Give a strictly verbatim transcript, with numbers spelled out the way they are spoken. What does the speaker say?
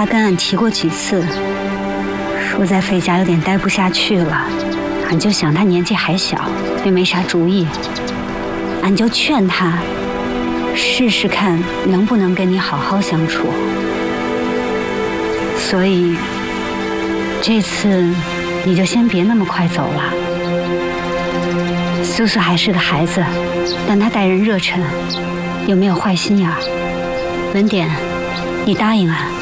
他跟俺提过几次，说在费家有点待不下去了。俺就想他年纪还小，又没啥主意，俺就劝他试试看能不能跟你好好相处。所以这次你就先别那么快走了。苏苏还是个孩子，但他待人热忱，又没有坏心眼儿。文典，你答应俺。